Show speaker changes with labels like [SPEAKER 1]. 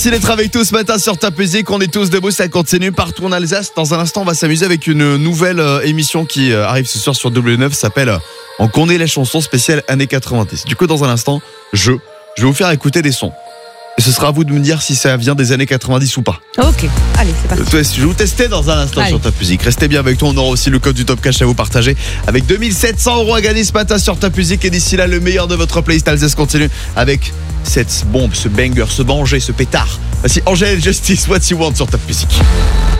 [SPEAKER 1] Merci d'être avec nous ce matin sur Top Music. On est tous debout, ça continue partout en Alsace. Dans un instant, on va s'amuser avec une nouvelle émission qui arrive ce soir sur W9. Ça s'appelle On connaît les chansons spéciales années 90. Du coup, dans un instant, je vais vous faire écouter des sons. Et ce sera à vous de me dire si ça vient des années 90 ou pas.
[SPEAKER 2] Ok, allez, c'est parti.
[SPEAKER 1] Je vais vous tester dans un instant sur Top Music. Restez bien avec toi, on aura aussi le code du Top Cash à vous partager avec 2700 € à gagner ce matin sur Top Music. Et d'ici là, le meilleur de votre playlist Alsace continue avec cette bombe, ce banger, ce banger, ce pétard. Voici Angèle Justice, What You Want sur Top Music.